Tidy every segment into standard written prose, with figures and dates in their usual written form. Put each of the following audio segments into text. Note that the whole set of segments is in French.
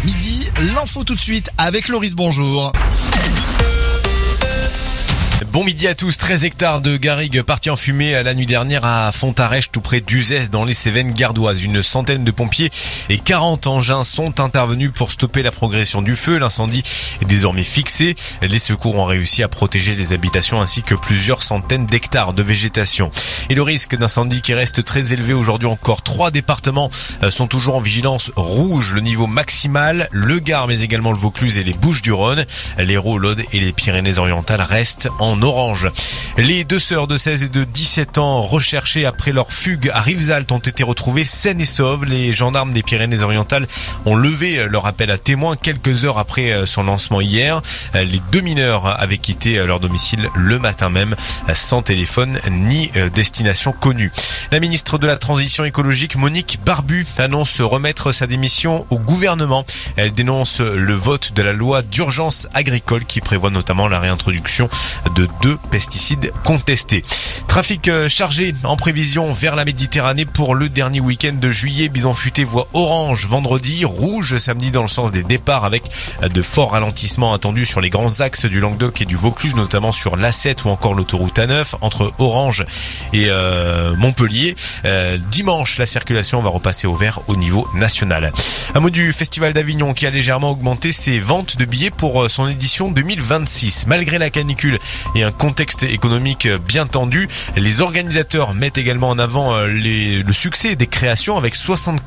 midi, l'info tout de suite avec Loris, bonjour. Bon midi à tous. 13 hectares de garrigues partis en fumée la nuit dernière à Fontarèche, tout près d'Uzès, dans les Cévennes gardoises. Une centaine de pompiers et 40 engins sont intervenus pour stopper la progression du feu. L'incendie est désormais fixé. Les secours ont réussi à protéger les habitations ainsi que plusieurs centaines d'hectares de végétation. Et le risque d'incendie qui reste très élevé aujourd'hui encore. 3 départements sont toujours en vigilance rouge, le niveau maximal. Le Gard, mais également le Vaucluse et les Bouches-du-Rhône. L'Hérault, l'Aude et les Pyrénées-Orientales restent en orange. Les 2 sœurs de 16 et de 17 ans recherchées après leur fugue à Rivesaltes ont été retrouvées saines et sauves. Les gendarmes des Pyrénées-Orientales ont levé leur appel à témoins quelques heures après son lancement hier. Les 2 mineurs avaient quitté leur domicile le matin même sans téléphone ni destination connue. La ministre de la Transition écologique, Monique Barbu, annonce remettre sa démission au gouvernement. Elle dénonce le vote de la loi d'urgence agricole qui prévoit notamment la réintroduction de 2 pesticides contestés. Trafic chargé en prévision vers la Méditerranée pour le dernier week-end de juillet. Bison Futé voit orange vendredi, rouge samedi dans le sens des départs avec de forts ralentissements attendus sur les grands axes du Languedoc et du Vaucluse, notamment sur l'A7 ou encore l'autoroute A9 entre Orange et Montpellier. Dimanche, la circulation va repasser au vert au niveau national. Un mot du Festival d'Avignon qui a légèrement augmenté ses ventes de billets pour son édition 2026. Malgré la canicule et un contexte économique bien tendu, les organisateurs mettent également en avant le succès des créations avec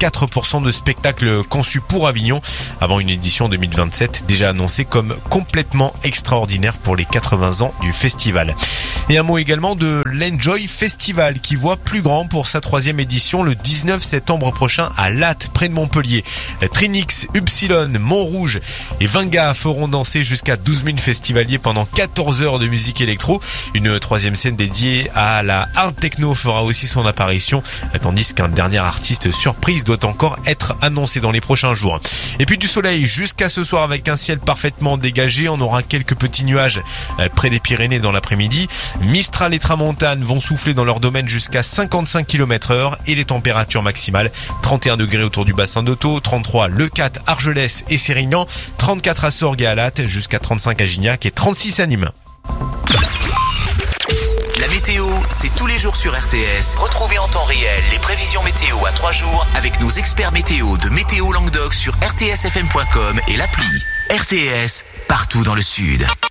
64% de spectacles conçus pour Avignon avant une édition 2027 déjà annoncée comme complètement extraordinaire pour les 80 ans du festival. Et un mot également de l'Enjoy Festival qui voit plus grand pour sa 3e édition le 19 septembre prochain à Latte près de Montpellier. Trinix, Upsilon, Montrouge et Vinga feront danser jusqu'à 12 000 festivaliers pendant 14 heures de musique électro. Une 3e scène dédiée à la hard techno fera aussi son apparition, tandis qu'un dernier artiste surprise doit encore être annoncé dans les prochains jours. Et puis du soleil jusqu'à ce soir avec un ciel parfaitement dégagé. On aura quelques petits nuages près des Pyrénées dans l'après-midi. Mistral et Tramontane vont souffler dans leur domaine jusqu'à 55 km/h et les températures maximales 31 degrés autour du bassin d'Auto, 33 Leucate, Argelès et Sérignan, 34 à Sorgues et à Latte, jusqu'à 35 à Gignac et 36 à Nîmes. La météo, c'est tous les jours sur RTS. Retrouvez en temps réel les prévisions météo à 3 jours avec nos experts météo de Météo Languedoc sur rtsfm.com et l'appli. RTS, partout dans le sud.